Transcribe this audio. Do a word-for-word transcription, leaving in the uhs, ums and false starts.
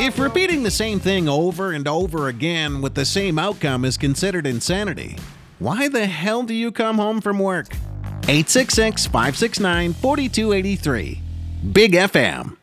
If repeating the same thing over and over again with the same outcome is considered insanity, why the hell do you come home from work? eight six six, five six nine, four two eight three. Big F M.